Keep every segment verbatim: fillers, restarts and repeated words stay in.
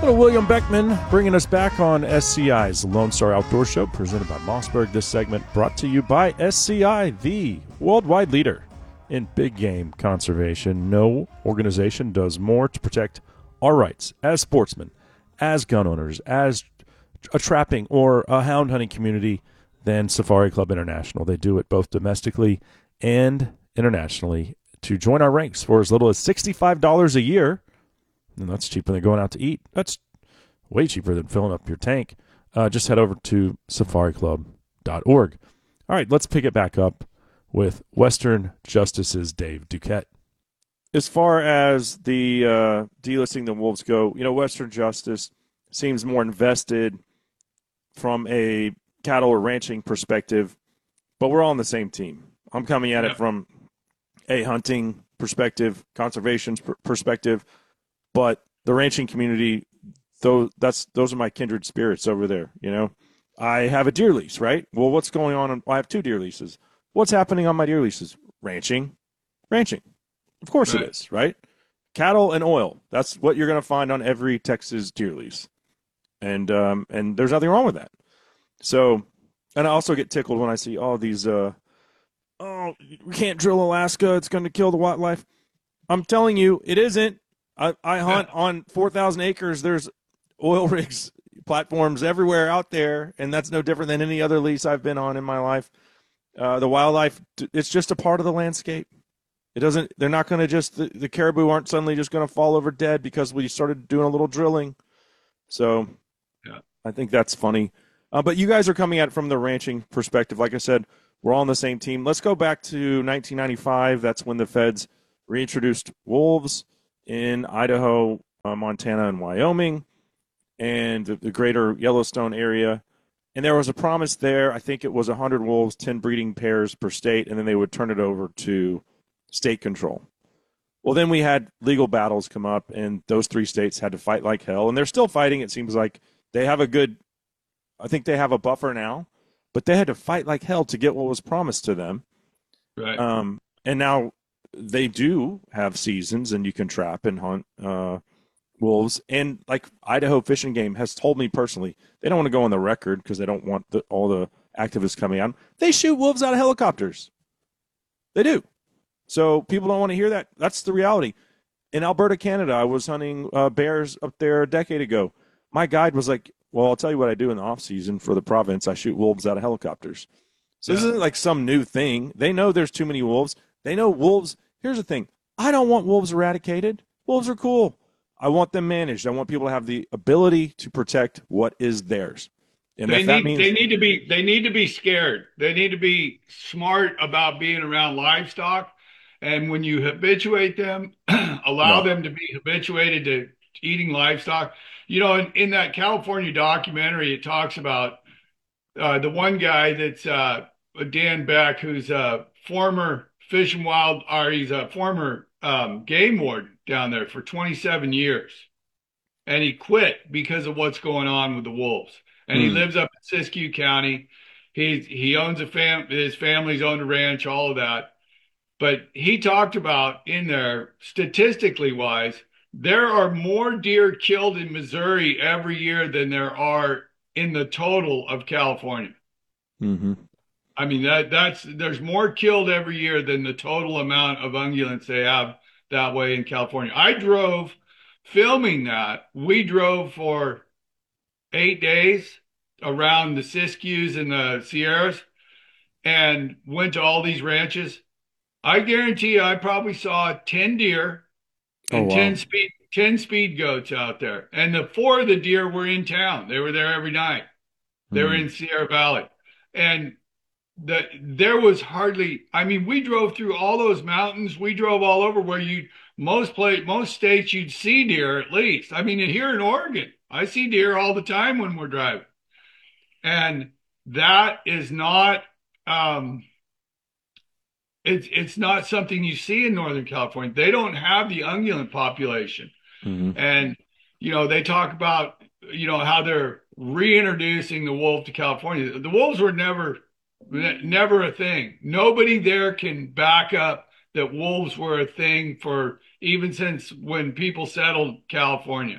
Little William Beckman bringing us back on S C I's Lone Star Outdoor Show, presented by Mossberg. This segment brought to you by S C I, the worldwide leader in big game conservation. No organization does more to protect our rights as sportsmen, as gun owners, as a trapping or a hound hunting community than Safari Club International. They do it both domestically and internationally. To join our ranks for as little as sixty-five dollars a year, and that's cheaper than going out to eat. That's way cheaper than filling up your tank. Uh, just head over to safari club dot org. All right, let's pick it back up with Western Justice's Dave Duquette. As far as the uh, delisting the wolves go, you know, Western Justice seems more invested from a cattle or ranching perspective, but we're all on the same team. I'm coming at yeah. it from a hunting perspective, conservation perspective, but the ranching community, those that's those are my kindred spirits over there. You know, I have a deer lease, right? Well, what's going on? I have two deer leases. What's happening on my deer leases? Ranching, ranching. Of course right. It is, right? Cattle and oil. That's what you're going to find on every Texas deer lease, and um, and there's nothing wrong with that. So, and I also get tickled when I see all these. Uh, oh, we can't drill Alaska. It's going to kill the wildlife. I'm telling you, it isn't. I, I hunt on four thousand acres. There's oil rigs, platforms everywhere out there, and that's no different than any other lease I've been on in my life. Uh, the wildlife, it's just a part of the landscape. It doesn't. They're not going to just the, the caribou aren't suddenly just going to fall over dead because we started doing a little drilling. So, yeah, I think that's funny. Uh, but you guys are coming at it from the ranching perspective. Like I said, we're all on the same team. Let's go back to nineteen ninety-five. That's when the feds reintroduced wolves in Idaho, uh, Montana, and Wyoming, and the, the greater Yellowstone area. And there was a promise there. I think it was one hundred wolves, ten breeding pairs per state, and then they would turn it over to state control. Well, then we had legal battles come up, and those three states had to fight like hell. And they're still fighting. It seems like they have a good – I think they have a buffer now. But they had to fight like hell to get what was promised to them. Right. Um, and now they do have seasons, and you can trap and hunt uh, wolves. And like Idaho Fish and Game has told me personally, they don't want to go on the record because they don't want the, all the activists coming out. They shoot wolves out of helicopters. They do. So people don't want to hear that. That's the reality. In Alberta, Canada, I was hunting uh, bears up there a decade ago. My guide was like, well, I'll tell you what I do in the off season for the province. I shoot wolves out of helicopters. So yeah. This isn't like some new thing. They know there's too many wolves. They know wolves. Here's the thing. I don't want wolves eradicated. Wolves are cool. I want them managed. I want people to have the ability to protect what is theirs. And they if need, that means they need to be, they need to be scared. They need to be smart about being around livestock. And when you habituate them, allow no. them to be habituated to eating livestock. You know, in, in that California documentary, it talks about uh, the one guy that's uh, Dan Beck, who's a former Fish and Wild, or he's a former um, game warden down there for twenty-seven years. And he quit because of what's going on with the wolves. And mm. he lives up in Siskiyou County. He, he owns a fam, his family's owned a ranch, all of that. But he talked about in there, statistically wise, there are more deer killed in Missouri every year than there are in the total of California. Mm-hmm. I mean, that that's there's more killed every year than the total amount of ungulates they have that way in California. I drove, filming that, we drove for eight days around the Siskiyous and the Sierras and went to all these ranches. I guarantee you I probably saw ten deer and oh, wow. ten speed ten speed goats out there. And the four of the deer were in town. They were there every night. They mm. were in Sierra Valley. And the there was hardly, I mean, we drove through all those mountains. We drove all over where you most place most states you'd see deer at least. I mean, here in Oregon, I see deer all the time when we're driving. And that is not um It's it's not something you see in Northern California. They don't have the ungulate population. Mm-hmm. And, you know, they talk about, you know, how they're reintroducing the wolf to California. The wolves were never, never a thing. Nobody there can back up that wolves were a thing for even since when people settled California.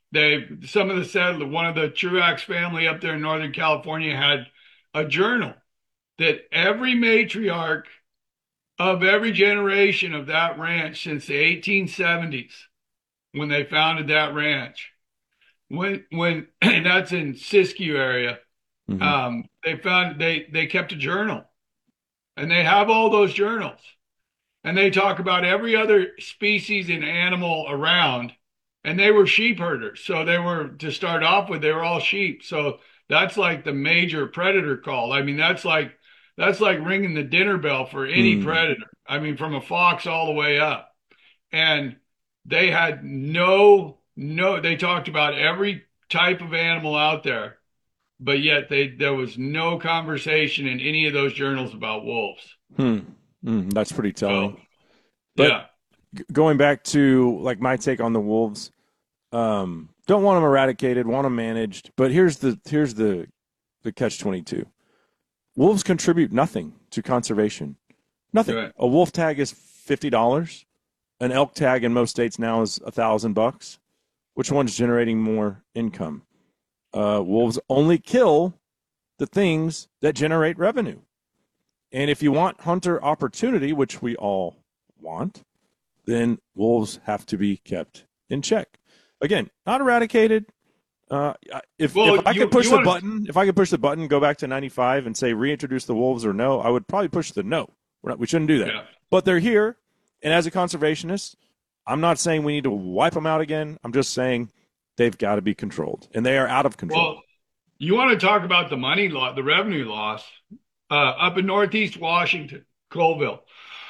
They some of the settlers, one of the Truax family up there in Northern California had a journal that every matriarch of every generation of that ranch since the eighteen seventies, when they founded that ranch, when when and that's in Siskiyou area, Hmm. um, they found they they kept a journal, and they have all those journals, and they talk about every other species and animal around, and they were sheep herders, so they were to start off with they were all sheep, so that's like the major predator call. I mean, that's like that's like ringing the dinner bell for any Mm. predator. I mean, from a fox all the way up. And they had no no they talked about every type of animal out there, but yet they there was no conversation in any of those journals about wolves. Hmm. Mm. That's pretty telling. So But yeah, g- going back to like my take on the wolves, um, don't want them eradicated, want them managed. But here's the here's the the catch twenty two. Wolves contribute nothing to conservation. Nothing. right. A wolf tag is fifty dollars. An elk tag in most states now is a thousand bucks. Which one's generating more income? Uh, wolves only kill the things that generate revenue. And if you want hunter opportunity, which we all want, then wolves have to be kept in check. Again, not eradicated. Uh, if if Well, I you could push you the want to button, if I could push the button, go back to ninety-five and say reintroduce the wolves or no, I would probably push the no. We're not, we shouldn't do that. yeah. But they're here, and as a conservationist, I'm not saying we need to wipe them out again. I'm just saying they've got to be controlled, and they are out of control. Well, you want to talk about the money loss, the revenue loss, uh, up in Northeast Washington, Colville.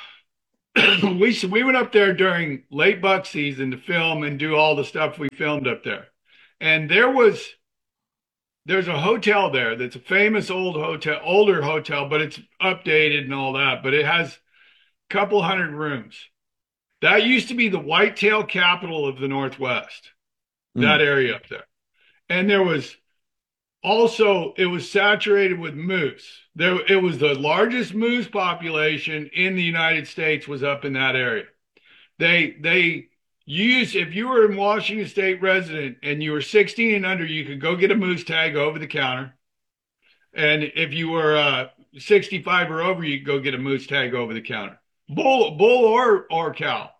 we we went up there during late buck season to film and do all the stuff we filmed up there, and there was there's a hotel there that's a famous old hotel, older hotel, but it's updated and all that. But it has a couple hundred rooms. That used to be the whitetail capital of the Northwest, Mm, that area up there. And there was also, it was saturated with moose. There, it was the largest moose population in the United States was up in that area. They, they used, if you were in Washington State resident and you were sixteen and under, you could go get a moose tag over the counter. And if you were uh, sixty-five or over, you could go get a moose tag over the counter. Bull, bull or, or cow.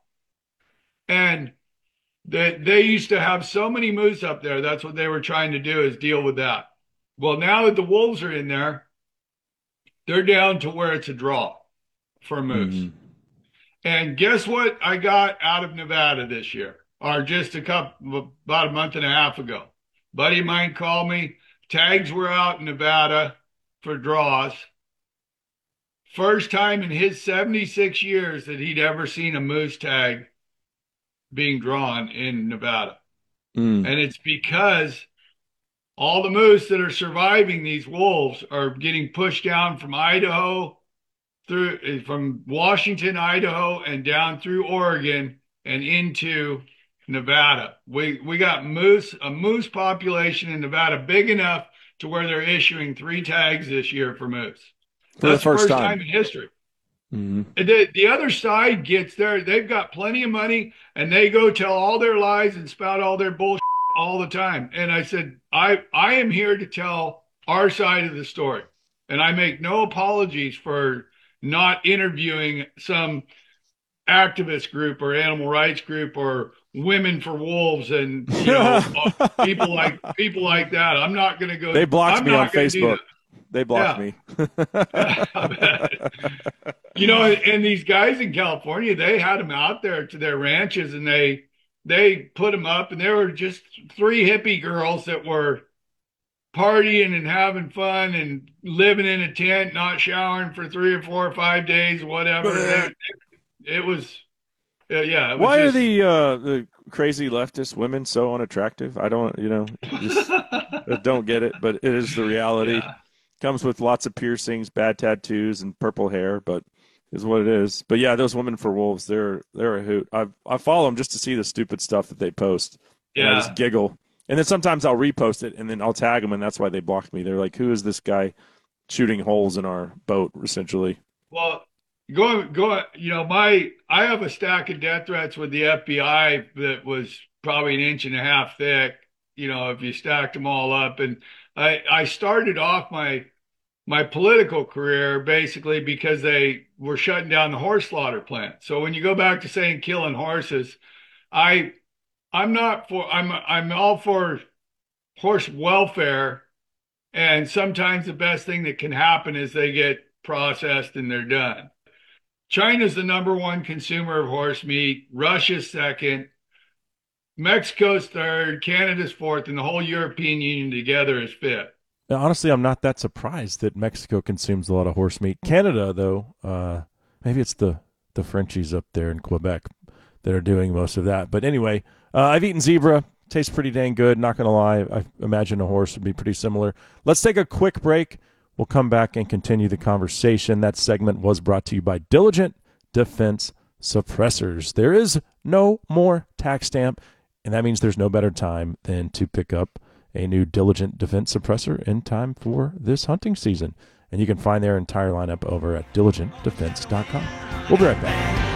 And they, they used to have so many moose up there. That's what they were trying to do is deal with that. Well, now that the wolves are in there, they're down to where it's a draw for moose. mm, And guess what I got out of Nevada this year, or just a couple, about a month and a half ago? Buddy of mine called me. Tags were out in Nevada for draws. First time in his seventy-six years that he'd ever seen a moose tag being drawn in Nevada. mm. And it's because all the moose that are surviving these wolves are getting pushed down from Idaho through from Washington, Idaho, and down through Oregon and into Nevada. We we got moose a moose population in Nevada big enough to where they're issuing three tags this year for moose. For the That's the first first time. time in history. Mm, The, the other side gets there. They've got plenty of money and they go tell all their lies and spout all their bullshit all the time. And I said, I, I am here to tell our side of the story. And I make no apologies for not interviewing some activist group or animal rights group or women for wolves and, you know, people like people like that. I'm not going to go. they blocked I'm me on not going to do Facebook. They blocked that. me. Yeah. I bet. You know, and these guys in California, they had them out there to their ranches and they they put them up and there were just three hippie girls that were partying and having fun and living in a tent, not showering for three or four or five days, whatever. They, it was, uh, yeah, it was Why are just. the uh, the crazy leftist women so unattractive? I don't, you know, just I don't get it, but it is the reality. Yeah. Comes with lots of piercings, bad tattoos, and purple hair, but is what it is. But yeah, those women for wolves, they're they're a hoot. I I follow them just to see the stupid stuff that they post, and I just Yeah. giggle. And then sometimes I'll repost it, and then I'll tag them, and that's why they blocked me. They're like, "Who is this guy shooting holes in our boat?" Essentially. Well, going, going, you know, my, I have a stack of death threats with the F B I that was probably an inch and a half thick. you know, if you stacked them all up. And I, I started off my, my political career basically because they were shutting down the horse slaughter plant. So when you go back to saying killing horses, I, I'm not for, I'm, I'm all for horse welfare. And sometimes the best thing that can happen is they get processed and they're done. China's the number one consumer of horse meat. Russia's second. Mexico's third. Canada's fourth. And the whole European Union together is fifth. Now, honestly, I'm not that surprised that Mexico consumes a lot of horse meat. Canada, though, uh, maybe it's the, the Frenchies up there in Quebec that are doing most of that. But anyway, uh, I've eaten zebra. Tastes pretty dang good. Not going to lie. I imagine a horse would be pretty similar. Let's take a quick break. We'll come back and continue the conversation. That segment was brought to you by Diligent Defense Suppressors. There is no more tax stamp, and that means there's no better time than to pick up a new Diligent Defense Suppressor in time for this hunting season. And you can find their entire lineup over at diligent defense dot com. We'll be right back.